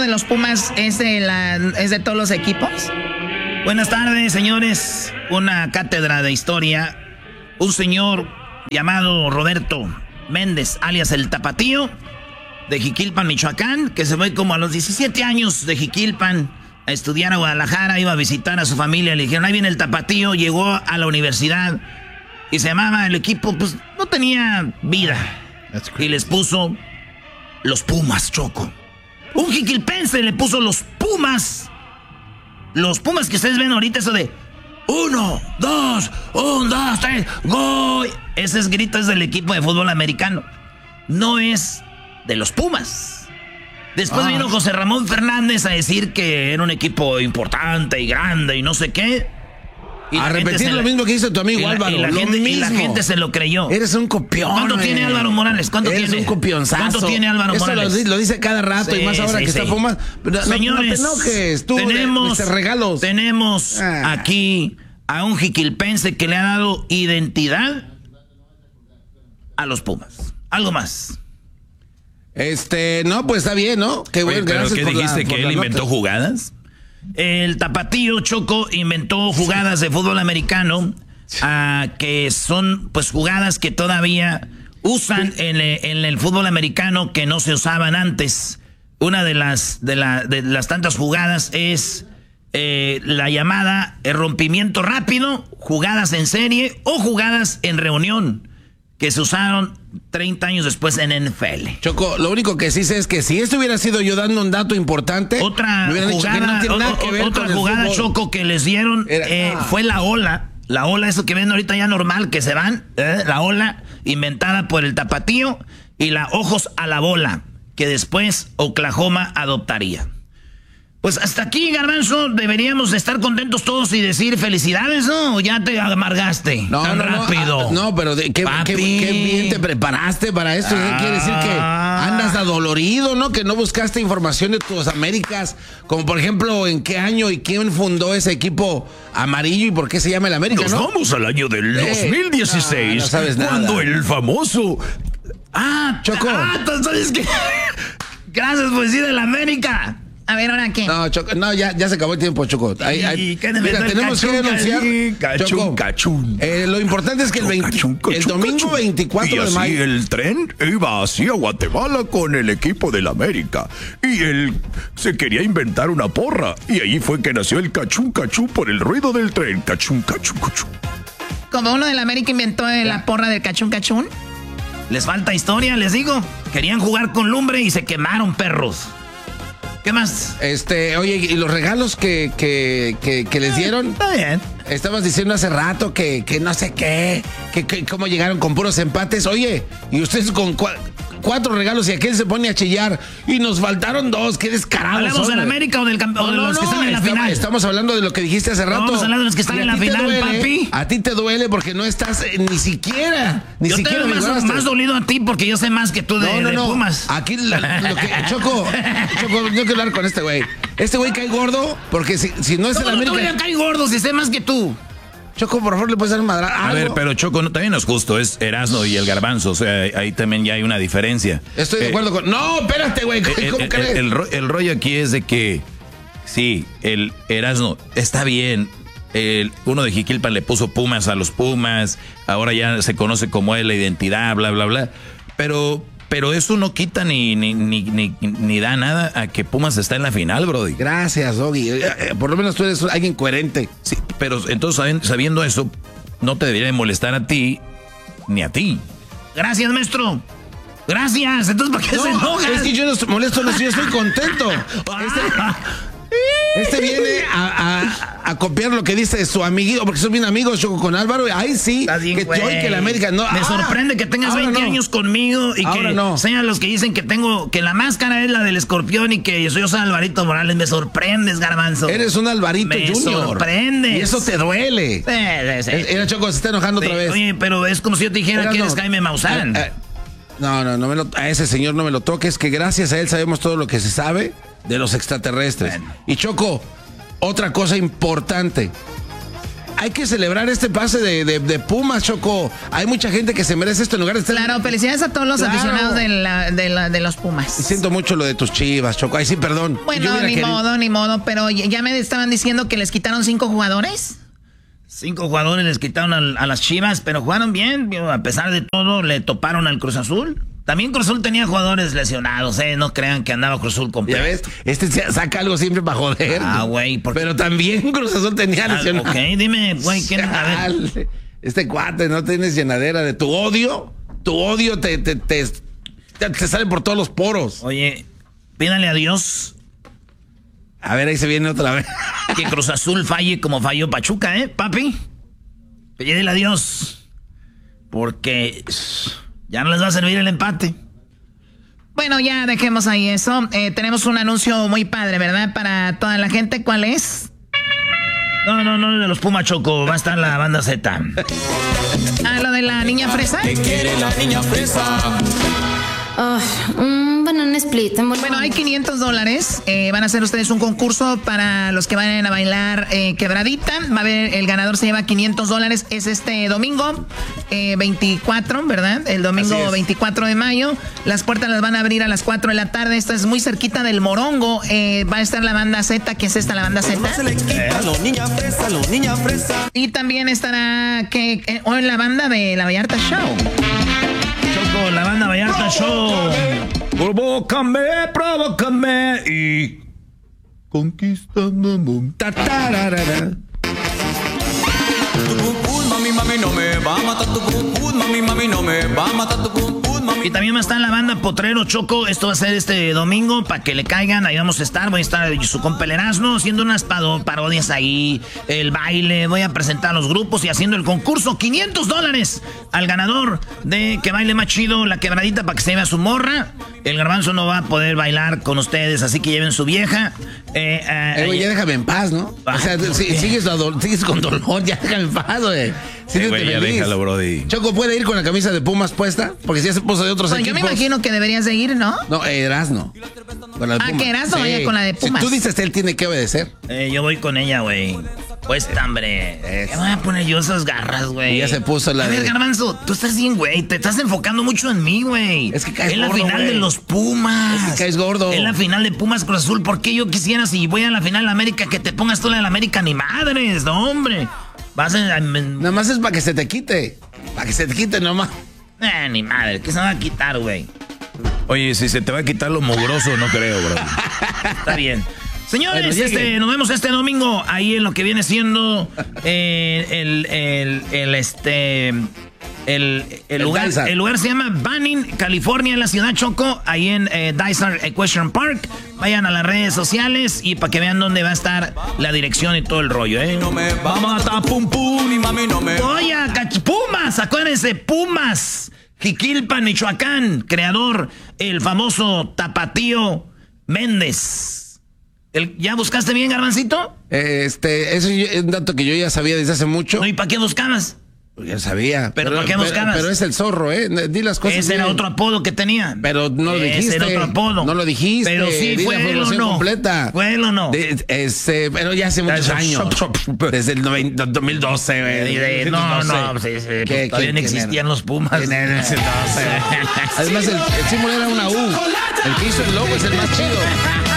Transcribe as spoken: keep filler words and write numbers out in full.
los Pumas es de, la, es de todos los equipos? Buenas tardes, señores. Una cátedra de historia. Un señor llamado Roberto Méndez, alias el Tapatío, de Jiquilpan, Michoacán, que se fue como a los diecisiete años de Jiquilpan a estudiar a Guadalajara, iba a visitar a su familia, le dijeron, ahí viene el Tapatío, llegó a la universidad y se llamaba el equipo, pues no tenía vida. Y les puso los Pumas, Choco. Un jiquilpense le puso los Pumas. Los Pumas que ustedes ven ahorita, eso de uno, dos, un, dos, tres, gol. Ese es grito es del equipo de fútbol americano. No es de los Pumas. Después ah. vino José Ramón Fernández a decir que era un equipo importante y grande y no sé qué. Y a repetir lo la, mismo que dice tu amigo y la, Álvaro. Y la, lo gente, mismo. y la gente se lo creyó. Eres un copión. ¿Cuánto eh? tiene Álvaro Morales? ¿Cuánto Eres tiene? un copionzazo. ¿Cuánto tiene Álvaro Eso Morales? Lo, lo dice cada rato sí, y más ahora sí, que sí. está Pumas. No, Señores, no, no te enojes. Tú tenemos, de, de regalos. Tenemos ah. aquí a un jiquilpense que le ha dado identidad a los Pumas. Algo más. Este, no, pues está bien, ¿no? Qué bueno. Oye, ¿pero qué dijiste? La, ¿Que él inventó nota. jugadas? El Tapatío, Choco, inventó jugadas de fútbol americano uh, que son pues jugadas que todavía usan en, en el fútbol americano que no se usaban antes. Una de las, de la, de las tantas jugadas es eh, la llamada el rompimiento rápido, jugadas en serie o jugadas en reunión, que se usaron treinta años después en N F L. Choco, lo único que sí sé es que si esto hubiera sido yo dando un dato importante, otra jugada, no o, que ver otra jugada Choco, que les dieron Era, eh, ah. fue la ola. La ola, eso que ven ahorita ya normal, que se van, eh, la ola inventada por el Tapatío, y la ojos a la bola, que después Oklahoma adoptaría. Pues hasta aquí, Garbanzo, deberíamos estar contentos todos y decir felicidades, ¿no? ¿O ya te amargaste no, tan no, rápido? No, no pero de, ¿qué, qué, qué bien te preparaste para esto. Ah. Quiere decir que andas adolorido, ¿no? Que no buscaste información de tus Américas, como por ejemplo, en qué año y quién fundó ese equipo amarillo y por qué se llama el América, Nos ¿no? vamos al año del eh, dos mil dieciséis, no, no sabes nada. Cuando el famoso... Ah, Choco. Ah, entonces que... Gracias por decir el América. A ver, ¿ahora qué? No, Choco, no, ya, ya se acabó el tiempo, Choco. Ahí, ahí, ¿Qué mira, tenemos cachún, que denunciar. Cachún, Choco, cachún. Eh, lo importante es que el, veinte, cachún, cachún, el domingo cachún. veinticuatro y de así mayo. el tren iba hacia Guatemala con el equipo del América. Y él se quería inventar una porra. Y ahí fue que nació el cachún, cachún por el ruido del tren. Cachún, cachún, cachún. Como uno del América inventó la porra del cachún, cachún. Les falta historia, les digo. Querían jugar con lumbre y se quemaron, perros. ¿Qué más? Este, oye, ¿y los regalos que, que, que, que les dieron? Está bien. Estabas diciendo hace rato que, que no sé qué, que, que cómo llegaron con puros empates. Oye, y ustedes con cua, cuatro regalos y aquel se pone a chillar y nos faltaron dos, qué descarados. ¿Hablamos del América o, del campe- no, o de los no, que están no, en la estamos, final? Estamos hablando de lo que dijiste hace rato. Estamos hablando de los que están en la final, duele, papi. A ti te duele porque no estás eh, ni siquiera, ni yo siquiera. Yo tengo más, más dolido a ti porque yo sé más que tú de, no, no, de no. Pumas. Aquí, la, lo que, Choco, Choco, yo quiero hablar con este güey. Este güey cae gordo porque si, si no es no, el América... No, no cae gordo si sé más que tú. Choco, por favor, le puedes dar un madrazo. A ver, pero Choco, no, también no es justo, es Erasmo y el Garbanzo, o sea, ahí también ya hay una diferencia. Estoy de eh, acuerdo con... No, espérate, güey, ¿cómo el, crees? El, el, el rollo aquí es de que, sí, el Erasmo está bien, el, uno de Jiquilpan le puso Pumas a los Pumas, ahora ya se conoce como él la identidad, bla, bla, bla, pero... Pero eso no quita ni, ni, ni, ni, ni da nada a que Pumas está en la final, brody. Gracias, Doggy. Por lo menos tú eres alguien coherente. Sí, pero entonces sabiendo eso, no te debería molestar a ti ni a ti. Gracias, maestro. Gracias. Entonces, ¿por qué no, se enoja? Es que yo no estoy molesto, no, yo estoy contento. Este, este viene a, a, a copiar lo que dice su amiguito, porque son bien amigos, yo con Álvaro. Ahí sí, bien, que yo y que la América no. Me ah, sorprende que tengas veinte no. años conmigo y ahora que no. sean los que dicen que tengo, que la máscara es la del escorpión y que yo soy Alvarito Morales. Me sorprendes, Garbanzo. Eres un Alvarito me Junior. Me sorprendes. Y eso te duele. Sí, sí, sí. Era Choco, se está enojando sí, otra vez. Oye, pero es como si yo te dijera Era, que no. eres Jaime Maussan. Eh, eh, no, no, no me lo, a ese señor no me lo toques, que gracias a él sabemos todo lo que se sabe de los extraterrestres. Bueno. Y Choco, otra cosa importante. hay que celebrar este pase de, de, de Pumas, Choco. Hay mucha gente que se merece esto en lugar de estar... Claro, felicidades a todos los Claro. aficionados de, la, de, la, de los Pumas. Siento mucho lo de tus Chivas, Choco. Ay, sí, perdón. Bueno, ni querido... modo, ni modo, pero ya me estaban diciendo que les quitaron cinco jugadores. Cinco jugadores les quitaron a, a las Chivas, pero jugaron bien. A pesar de todo, le toparon al Cruz Azul. También Cruz Azul tenía jugadores lesionados, ¿eh? No crean que andaba Cruz Azul completo. ¿Ya ves? Este saca algo siempre para joder. Ah, güey. Porque... Pero también Cruz Azul tenía ah, lesionados. Ok, dime, güey, ¿quién? A ver. Este cuate no tienes llenadera de tu odio. Tu odio te, te, te, te, te sale por todos los poros. Oye, pídale a Dios. A ver, ahí se viene otra vez. Que Cruz Azul falle como falló Pachuca, ¿eh, papi? Pídele a Dios. Porque... ya no les va a servir el empate. Bueno, ya dejemos ahí eso. Eh, tenemos un anuncio muy padre, ¿verdad? Para toda la gente. ¿Cuál es? No, no, no, de los Puma, Choco. Va a estar la banda Z. Ah, lo de la niña fresa. ¿Qué quiere la niña fresa? Uh, un banana split. Bueno, hay quinientos dólares. Eh, van a hacer ustedes un concurso para los que vayan a bailar eh, quebradita. Va a haber, el ganador se lleva quinientos dólares. Es este domingo eh, veinticuatro, ¿verdad? El domingo veinticuatro de mayo. Las puertas las van a abrir a las cuatro de la tarde. Esto es muy cerquita del Morongo. Eh, va a estar la banda Z. ¿Qué es esta, la banda Z? Los niña fresa, los niña fresa. Y también estará que eh, hoy la banda de La Vallarta Show. Choco, la banda Vallarta Show. Provócame, provócame y conquistando. Tu pum pum, mami, mami, no me va a matar tu pum pum, mami, mami, no me va a matar tu pum pum, mami. Y también va a estar la banda Potrero, Choco. Esto va a ser este domingo para que le caigan. Ahí vamos a estar. Voy a estar su compa el Erasmo haciendo unas parodias ahí. El baile. Voy a presentar los grupos y haciendo el concurso. quinientos dólares al ganador de que baile más chido la quebradita para que se lleve a su morra. El Garbanzo no va a poder bailar con ustedes, así que lleven su vieja. Eh, eh, eh, güey, ya déjame en paz, ¿no? Ah, o sea, si, sigues, sigues con dolor, ya déjame en paz, güey. Sí, güey, ya déjalo, brody. Choco, ¿puede ir con la camisa de Pumas puesta? Porque si ya se puso de otros pues equipos. Yo me imagino que deberías de ir, ¿no? No, Erasmo. Ah, que Erasmo sí. Vaya con la de Pumas. Si tú dices, él tiene que obedecer. Eh, yo voy con ella, güey. Pues, hombre. ¿Qué voy a poner yo esas garras, güey? Ya se puso la a de... ver, Garbanzo, tú estás bien, güey. Te estás enfocando mucho en mí, güey. Es que caes gordo, gordo, Es la final güey. de los Pumas. Es que caes gordo. Es la final de Pumas Cruz Azul. ¿Por qué yo quisiera, si voy a la final de la América, que te pongas tú la de la América? Ni madres, no, hombre. Vas a... Nada más es para que se te quite. Para que se te quite nomás. Eh, ni madre. ¿Qué se va a quitar, güey? Oye, si se te va a quitar lo mugroso, no creo, bro. Está bien. Señores, Bueno, este, nos vemos este domingo ahí en lo que viene siendo eh, el, el, el, este, el, el, El lugar. Dysart. El lugar se llama Banning, California, en la ciudad Choco, ahí en eh, Dysart Equestrian Park. Vayan a las redes sociales y para que vean dónde va a estar la dirección y todo el rollo, ¿eh? No me va a matar pum pum, y mami, no me... Oye, Pumas, acuérdense, Pumas, Jiquilpan, Michoacán, creador, el famoso Tapatío Méndez. El, ¿Ya buscaste bien, Garbancito? Este, eso es un dato que yo ya sabía desde hace mucho. No, ¿y para qué buscabas? Ya sabía. ¿Pero para qué buscabas? Pero, pero es el zorro, ¿eh? Di las cosas. Ese bien. era otro apodo que tenía. Pero no lo Ese dijiste. era otro apodo. No lo dijiste. Pero sí, Di fue la él o información no. completa. Fue él o no. De, este, pero ya hace muchos años. Desde el noventa, dos mil doce, güey. Y de- no, no, sí, sí, pues, ¿Qué- todavía quién- no quién existían era? los Pumas. ¿Quién era ese entonces? Además, el, el símbolo era una U. El que hizo el logo es el más chido.